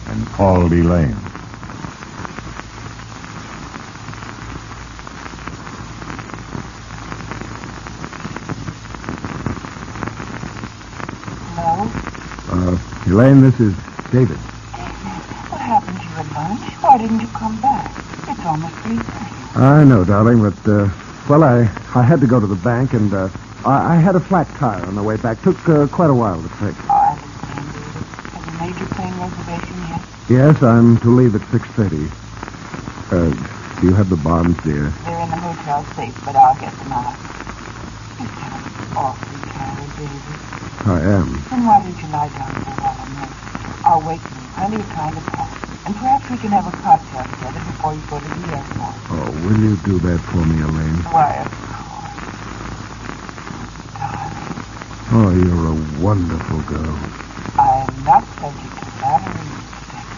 and called Elaine. Hello? Elaine, this is David. What happened to you at lunch? Why didn't you come back? It's almost 3:30. I know, darling, but, I had to go to the bank, and, I had a flat tire on the way back. Took, quite a while to fix. Oh, I understand, David. Have you made your plane reservation yet? Yes, I'm to leave at 6:30. Do you have the bonds, dear? They're in the hotel safe, but I'll get them out. You sound awfully tired, David. I am. Then why don't you lie down for a while and rest? I'll wait for you. Plenty of time to pack. And perhaps we can have a cocktail together before you go to the airport. Oh, will you do that for me, Elaine? Why, of course. Darling. Oh, you're a wonderful girl. I am not subject